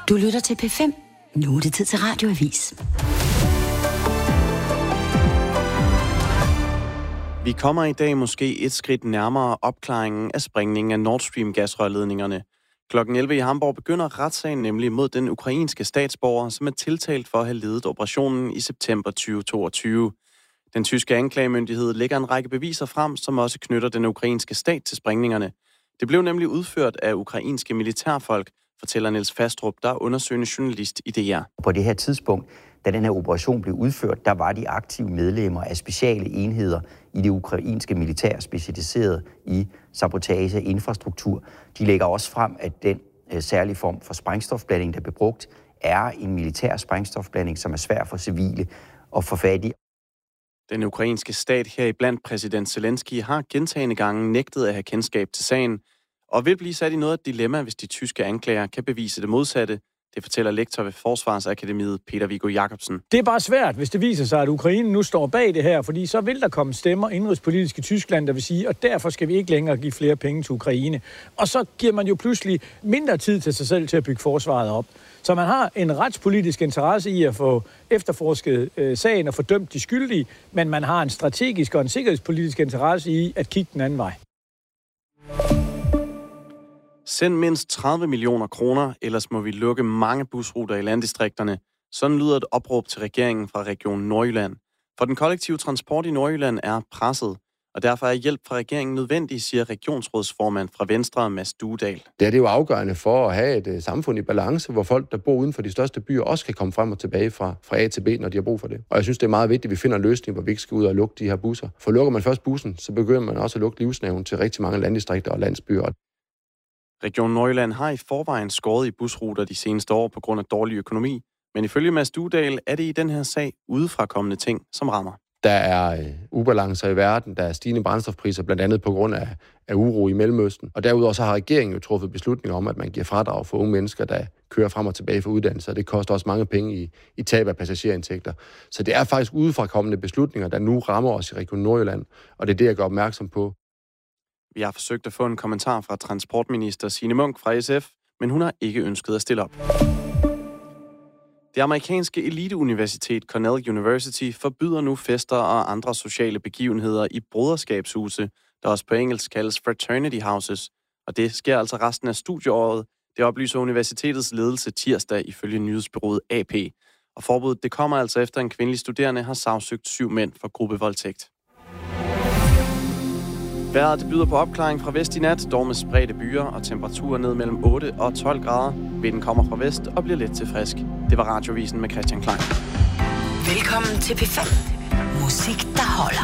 Du lytter til P5. Nu er det tid til Radioavis. Vi kommer i dag måske et skridt nærmere opklaringen af sprængningen af Nord Stream gasrørledningerne. Klokken 11 i Hamburg begynder retssagen nemlig mod den ukrainske statsborger, som er tiltalt for at have ledet operationen i september 2022. Den tyske anklagemyndighed lægger en række beviser frem, som også knytter den ukrainske stat til sprængningerne. Det blev nemlig udført af ukrainske militærfolk, fortæller Niels Fastrup, der er undersøgende journalist i DR. På det her tidspunkt, da den her operation blev udført, der var de aktive medlemmer af speciale enheder i det ukrainske militær specialiseret i sabotage af infrastruktur. De lægger også frem, at den særlige form for sprængstofblanding, der blev brugt, er en militær sprængstofblanding, som er svær for civile at få fat i. Den ukrainske stat, heriblandt præsident Zelensky, har gentagne gange nægtet at have kendskab til sagen, og vil blive sat i noget af et dilemma, hvis de tyske anklager kan bevise det modsatte. Det fortæller lektor ved Forsvarsakademiet Peter Viggo Jacobsen. Det er bare svært, hvis det viser sig, at Ukraine nu står bag det her, fordi så vil der komme stemmer indrigspolitisk i Tyskland, der vil sige, og derfor skal vi ikke længere give flere penge til Ukraine. Og så giver man jo pludselig mindre tid til sig selv til at bygge forsvaret op. Så man har en retspolitisk interesse i at få efterforsket sagen og fordømt de skyldige, men man har en strategisk og en sikkerhedspolitisk interesse i at kigge den anden vej. Send mindst 30 millioner kroner, ellers må vi lukke mange busruter i landdistrikterne. Sådan lyder et opråb til regeringen fra Region Nordjylland. For den kollektive transport i Nordjylland er presset, og derfor er hjælp fra regeringen nødvendig, siger regionsrådsformand fra Venstre, Mads Duedal. Det er jo afgørende for at have et samfund i balance, hvor folk, der bor uden for de største byer, også kan komme frem og tilbage fra A til B, når de har brug for det. Og jeg synes, det er meget vigtigt, at vi finder en løsning, hvor vi ikke skal ud og lukke de her busser. For lukker man først bussen, så begynder man også at lukke livsnerven til rigtig mange landdistrikter og landsbyer. Region Nordjylland har i forvejen skåret i busruter de seneste år på grund af dårlig økonomi, men ifølge Mads Duedal er det i den her sag udefrakommende ting, som rammer. Der er ubalancer i verden, der er stigende brændstofpriser, blandt andet på grund af uro i Mellemøsten. Og derudover så har regeringen jo truffet beslutninger om, at man giver fradrag for unge mennesker, der kører frem og tilbage for uddannelse, og det koster også mange penge i tab af passagerindtægter. Så det er faktisk udefrakommende beslutninger, der nu rammer os i Region Nordjylland, og det er det, jeg gør opmærksom på. Vi har forsøgt at få en kommentar fra transportminister Signe Munk fra SF, men hun har ikke ønsket at stille op. Det amerikanske eliteuniversitet Cornell University forbyder nu fester og andre sociale begivenheder i broderskabshuse, der også på engelsk kaldes fraternity houses, og det sker altså resten af studieåret. Det oplyser universitetets ledelse tirsdag ifølge nyhedsbureauet AP. Og forbuddet det kommer altså efter en kvindelig studerende har sagsøgt 7 mænd for gruppevoldtægt. Vejret det byder på opklaring fra vest i nat, dog med spredte byer og temperaturer ned mellem 8 og 12 grader. Vinden kommer fra vest og bliver let til frisk. Det var Radiovisen med Christian Klein. Velkommen til P5. Musik, der holder.